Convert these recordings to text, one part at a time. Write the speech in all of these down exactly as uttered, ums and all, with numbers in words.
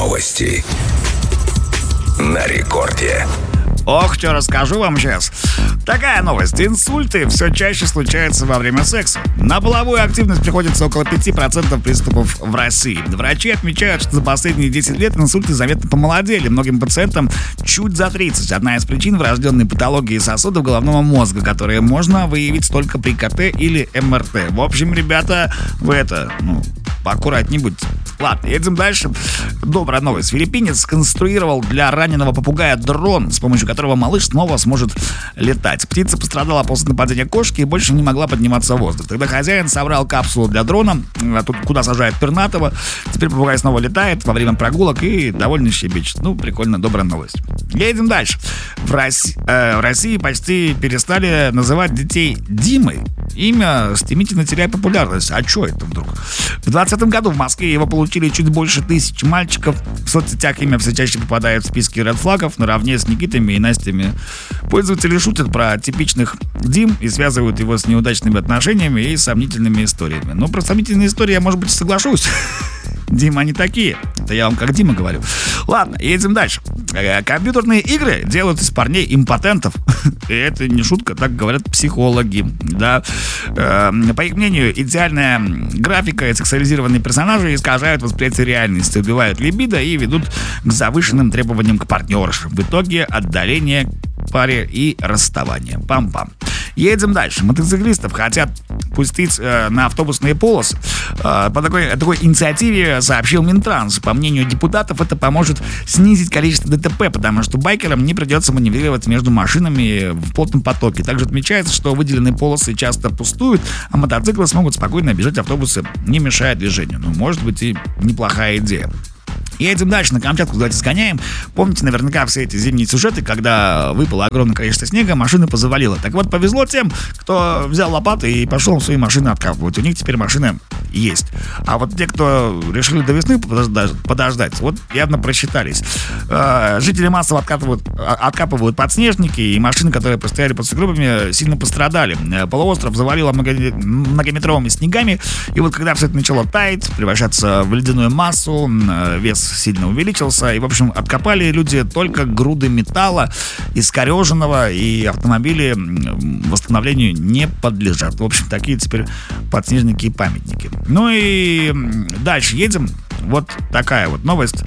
Новости на рекорде. Ох, что расскажу вам сейчас. Такая новость. Инсульты все чаще случаются во время секса. На половую активность приходится около пять процентов приступов в России. Врачи отмечают, что за последние десять лет инсульты заметно помолодели. Многим пациентам чуть за тридцать. Одна из причин — врожденной патологии сосудов головного мозга, которые можно выявить только при ка тэ или эм эр тэ. В общем, ребята, вы это, ну, поаккуратнее будьте. Ладно, едем дальше. Добрая новость. Филиппинец сконструировал для раненого попугая дрон, с помощью которого малыш снова сможет летать. Птица пострадала после нападения кошки и больше не могла подниматься в воздух. Тогда хозяин собрал капсулу для дрона, тут, куда сажает пернатого. Теперь попугай снова летает во время прогулок и довольно щебечет. Ну, прикольно, добрая новость. Едем дальше. В России, э, в России почти перестали называть детей Димой. Имя стремительно теряет популярность. А что это вдруг? В двадцатом году в Москве его получили чуть больше тысячи мальчиков. В соцсетях имя все чаще попадает в списки ред-флагов наравне с Никитами и Настями. Пользователи шутят про типичных Дим и связывают его с неудачными отношениями и сомнительными историями. Но про сомнительные истории я, может быть, соглашусь. Дима, они такие. Это я вам как Дима говорю. Ладно, едем дальше. Компьютерные игры делают из парней импотентов. И это не шутка, так говорят психологи. Да. По их мнению, идеальная графика и сексуализированные персонажи искажают восприятие реальности, убивают либидо и ведут к завышенным требованиям к партнерше. В итоге отдаление паре и расставание. Пам-пам. Едем дальше. Мотоциклистов хотят пустить э, на автобусные полосы. Э, по такой, такой инициативе сообщил Минтранс. По мнению депутатов, это поможет снизить количество дэ тэ пэ, потому что байкерам не придется маневрировать между машинами в плотном потоке. Также отмечается, что выделенные полосы часто пустуют, а мотоциклы смогут спокойно объезжать автобусы, не мешая движению. Ну, может быть, и неплохая идея. Едем дальше, на Камчатку, давайте сгоняем. Помните наверняка все эти зимние сюжеты, когда выпало огромное количество снега, машины позавалило. Так вот, повезло тем, кто взял лопаты и пошел свои машины откапывать. У них теперь машины есть. А вот те, кто решили до весны подождать, вот явно просчитались. Жители массово откапывают, откапывают подснежники, и машины, которые постояли под сугробами, сильно пострадали. Полуостров завалило многометровыми снегами, и вот когда все это начало таять, превращаться в ледяную массу, вес сильно увеличился, и, в общем, откопали люди только груды металла искореженного, и автомобили восстановлению не подлежат. В общем, такие теперь подснежники и памятники. Ну и дальше едем. Вот такая вот новость.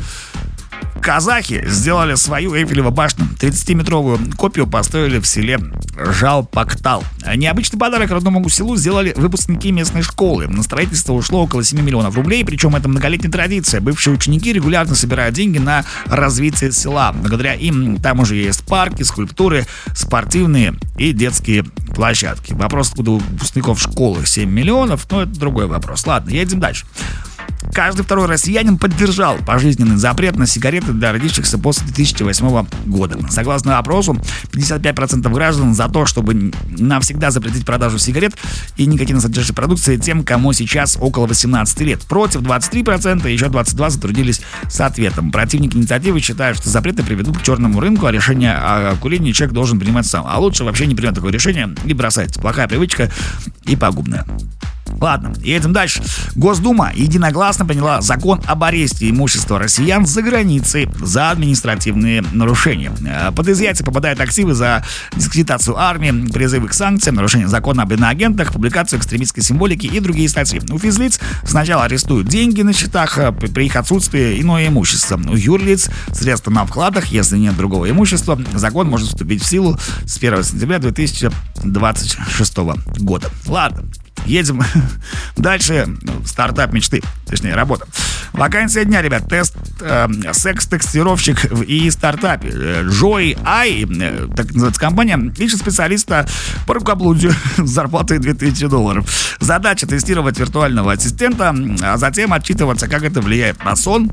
Казахи сделали свою Эйфелеву башню. тридцатиметровую копию построили в селе Жалпактал. Необычный подарок родному селу сделали выпускники местной школы. На строительство ушло около семь миллионов рублей, причем это многолетняя традиция. Бывшие ученики регулярно собирают деньги на развитие села. Благодаря им там уже есть парки, скульптуры, спортивные и детские площадки. Вопрос, откуда у выпускников школы семь миллионов, но это другой вопрос. Ладно, едем дальше. Каждый второй россиянин поддержал пожизненный запрет на сигареты для родившихся после две тысячи восьмого года. Согласно опросу, пятьдесят пять процентов граждан за то, чтобы навсегда запретить продажу сигарет и никотиносодержащей продукции тем, кому сейчас около восемнадцати лет. Против двадцать три процента, еще двадцать два процента затруднились с ответом. Противники инициативы считают, что запреты приведут к черному рынку, а решение о курении человек должен принимать сам. А лучше вообще не принимать такое решение и бросать. Плохая привычка и пагубная. Ладно, едем дальше. Госдума единогласно приняла закон об аресте имущества россиян за границей за административные нарушения. Под изъятие попадают активы за дискредитацию армии, призывы к санкциям, нарушение закона об иноагентах, публикацию экстремистской символики и другие статьи. У физлиц сначала арестуют деньги на счетах, при их отсутствии иное имущество. У юрлиц средства на вкладах, если нет другого имущества. Закон может вступить в силу с первого сентября две тысячи двадцать шестого года. Ладно. Едем дальше. Стартап мечты, точнее, работа. Вакансия дня, ребят. Тест э, секс-тестировщик в и-стартапе. Joy Ай, э, так называется компания, ищет специалиста по рукоблудию с зарплатой две тысячи долларов. Задача — тестировать виртуального ассистента, а затем отчитываться, как это влияет на сон,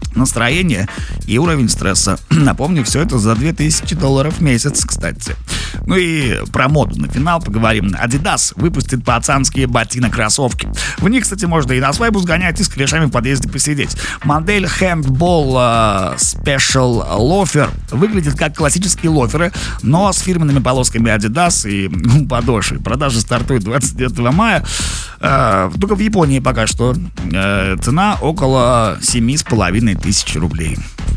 настроение и уровень стресса. Напомню, все это за две тысячи долларов в месяц, кстати. Ну и про моду на финал поговорим. Adidas выпустит пацанские ботинок-кроссовки. В них, кстати, можно и на свадьбу сгонять, и с корешами в подъезде посидеть. Модель Handball Special Loafer выглядит как классические лоферы, но с фирменными полосками Adidas и ну, подошвой. Продажа стартует двадцать девятого мая. Э, только в Японии пока что. Э, цена около семь с половиной тысяч рублей.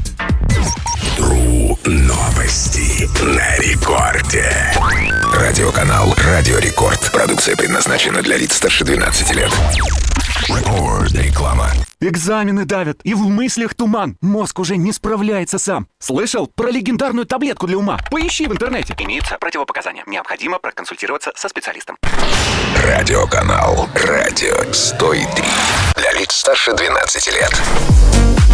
Тру новости на рекорде. Радиоканал Радио Рекорд. Продукция предназначена для лиц старше двенадцати лет. Рекорд. Реклама. Экзамены давят, и в мыслях туман. Мозг уже не справляется сам. Слышал про легендарную таблетку для ума? Поищи в интернете. Имеются противопоказания. Необходимо проконсультироваться со специалистом. Радиоканал Радио сто три. Для лиц старше двенадцати лет.